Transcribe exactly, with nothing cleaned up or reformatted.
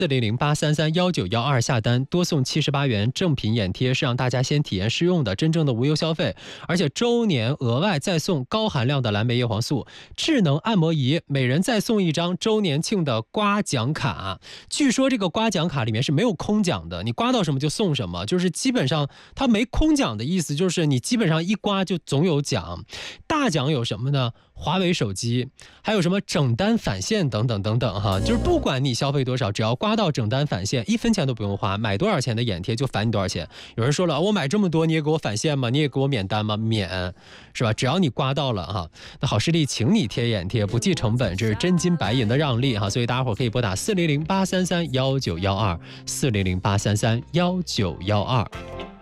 四零零八三三幺九幺二下单多送七十八元正品眼贴，是让大家先体验试用的，真正的无忧消费。而且周年额外再送高含量的蓝莓叶黄素、智能按摩仪，每人再送一张周年庆的刮奖卡。据说这个刮奖卡里面是没有空奖的，你刮到什么就送什么，就是基本上它没空奖的意思，就是你基本上一刮就总有奖。大奖有什么呢？华为手机，还有什么整单返现等等等等哈，就是不管你消费多少，只要刮到整单返现，一分钱都不用花，买多少钱的眼贴就返你多少钱。有人说了，我买这么多你也给我返现吗？你也给我免单吗？免，是吧？只要你刮到了哈，那好视力请你贴眼贴，不计成本，这是真金白银的让利哈。所以大家伙可以拨打四零零八三三幺九幺二四零零八三三幺九幺二。